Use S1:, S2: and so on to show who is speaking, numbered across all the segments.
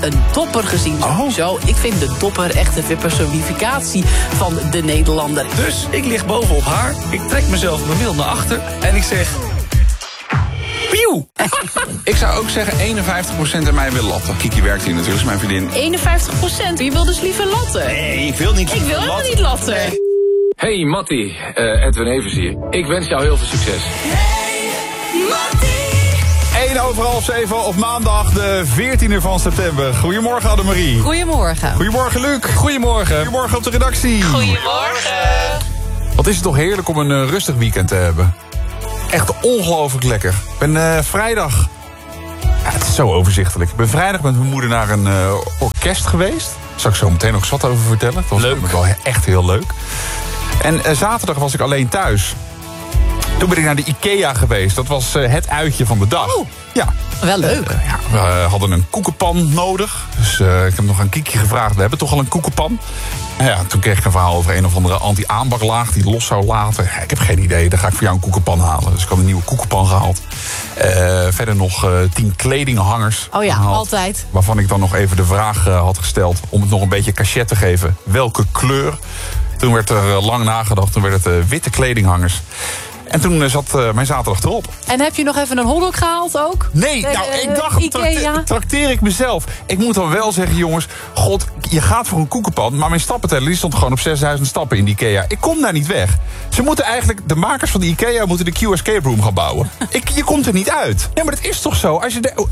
S1: een dopper gezien. Zo, ik vind de dopper echt de personificatie van de Nederlander.
S2: Dus ik lig bovenop haar, ik trek mezelf mijn middel naar achter en ik zeg... Pieuw!
S3: Ik zou ook zeggen 51% aan mij wil latten. Kiki werkt hier natuurlijk, is mijn vriendin.
S1: 51%? Je wil dus liever latten?
S3: Nee, ik wil niet.
S1: Ik wil helemaal niet latten.
S4: Hey Mattie, Edwin Evers hier. Ik wens jou heel veel succes.
S1: Hey, Mattie!
S5: 7:30 op maandag de 14e van september. Goedemorgen Annemarie.
S6: Goedemorgen.
S5: Goedemorgen Luc.
S2: Goedemorgen.
S5: Goedemorgen op de redactie.
S1: Goedemorgen.
S5: Wat is het toch heerlijk om een rustig weekend te hebben. Echt ongelooflijk lekker. Ik ben vrijdag... Ja, het is zo overzichtelijk. Ik ben vrijdag met mijn moeder naar een orkest geweest. Daar zal ik zo meteen nog wat over vertellen. Dat was leuk. Wel echt heel leuk. En zaterdag was ik alleen thuis. Toen ben ik naar de IKEA geweest. Dat was het uitje van de dag.
S6: Oh,
S5: ja.
S6: Wel leuk.
S5: We hadden een koekenpan nodig. Dus ik heb nog aan Kiki gevraagd. We hebben toch al een koekenpan? Ja, toen kreeg ik een verhaal over een of andere anti-aanbaklaag die los zou laten. Ja, ik heb geen idee. Dan ga ik voor jou een koekenpan halen. Dus ik had een nieuwe koekenpan gehaald. Verder nog 10 kledinghangers.
S6: Oh ja,
S5: gehaald,
S6: altijd.
S5: Waarvan ik dan nog even de vraag had gesteld om het nog een beetje cachet te geven. Welke kleur? Toen werd er lang nagedacht. Toen werd het witte kledinghangers. En toen zat mijn zaterdag erop.
S6: En heb je nog even een hotdog gehaald ook?
S5: Nee, ik dacht, trakteer ik mezelf. Ik moet dan wel zeggen, jongens, god, je gaat voor een koekenpan, maar mijn stappenteller die stond gewoon op 6000 stappen in die IKEA. Ik kom daar niet weg. Ze moeten eigenlijk, de makers van de IKEA moeten de Q-Escape Room gaan bouwen. Je komt er niet uit. Ja, maar dat is toch zo?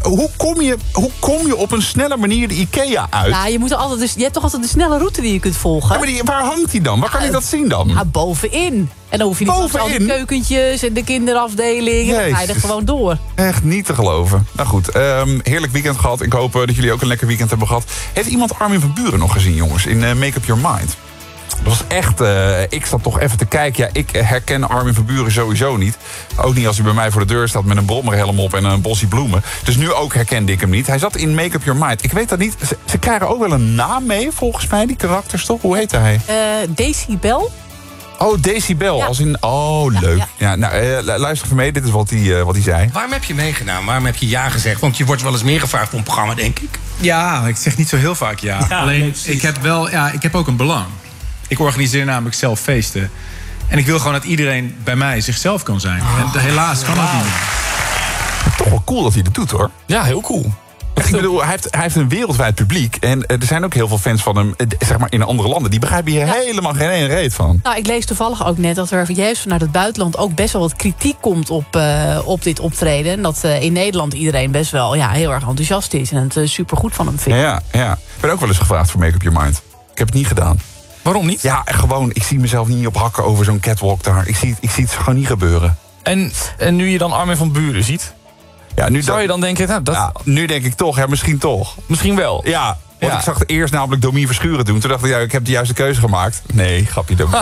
S5: Hoe kom je op een snelle manier de IKEA uit?
S6: Ja, je hebt toch altijd een snelle route die je kunt volgen?
S5: Ja, maar waar hangt die dan? Waar kan ik dat zien dan?
S6: Ja, bovenin. En dan hoef je niet al die keukentjes en de kinderafdeling. En dan ga je er gewoon door.
S5: Echt niet te geloven. Nou goed, heerlijk weekend gehad. Ik hoop dat jullie ook een lekker weekend hebben gehad. Heeft iemand Armin van Buuren nog gezien, jongens? In Make Up Your Mind. Dat was echt... ik zat toch even te kijken. Ja, ik herken Armin van Buuren sowieso niet. Ook niet als hij bij mij voor de deur staat met een brommerhelm op en een bosje bloemen. Dus nu ook herkende ik hem niet. Hij zat in Make Up Your Mind. Ik weet dat niet. Ze krijgen ook wel een naam mee, volgens mij, die karakters toch? Hoe heette hij?
S6: Decibel.
S5: Oh, Decibel. Ja. Als in... Oh, leuk. Ja, nou, luister even mee. Dit is wat hij zei.
S2: Waarom heb je meegedaan? Waarom heb je ja gezegd? Want je wordt wel eens meer gevraagd voor een programma, denk ik.
S7: Ja, ik zeg niet zo heel vaak ja. Alleen, ik heb ook een belang. Ik organiseer namelijk zelf feesten. En ik wil gewoon dat iedereen bij mij zichzelf kan zijn. En helaas kan dat niet meer.
S5: Toch wel cool dat hij dat doet, hoor.
S2: Ja, heel cool.
S5: Ik bedoel, hij heeft een wereldwijd publiek. En er zijn ook heel veel fans van hem, zeg maar in andere landen. Die begrijpen hier helemaal geen ene reet van.
S6: Nou, ik lees toevallig ook net dat er juist vanuit het buitenland ook best wel wat kritiek komt op dit optreden. En dat in Nederland iedereen best wel heel erg enthousiast is. En het supergoed van hem vindt.
S5: Ja. Ik ben ook wel eens gevraagd voor Make Up Your Mind. Ik heb het niet gedaan.
S2: Waarom niet?
S5: Ja, gewoon, ik zie mezelf niet op hakken over zo'n catwalk daar. Ik zie het gewoon niet gebeuren.
S2: En nu je dan Armin van Buuren ziet...
S5: Ja, nu
S2: zou je dan denken...
S5: nu denk ik toch, misschien toch.
S2: Misschien wel.
S5: Ja, want ik zag het eerst namelijk Domien Verschuren doen. Toen dacht ik, ik heb de juiste keuze gemaakt. Nee, grapje Domien.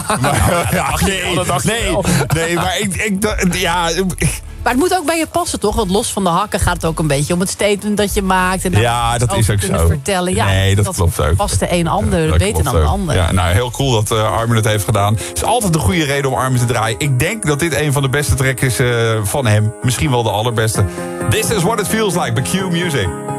S5: Nee, maar
S6: Maar het moet ook bij je passen, toch? Want los van de hakken gaat het ook een beetje om het statement dat je maakt. En
S5: dat is ook zo.
S6: Vertellen. Ja,
S5: nee, dat klopt ook.
S6: Past de een ander beter dan de ander.
S5: Ja, nou, heel cool dat Armin het heeft gedaan. Het is altijd een goede reden om Armin te draaien. Ik denk dat dit een van de beste tracks is van hem. Misschien wel de allerbeste. This is what it feels like, by Q Music.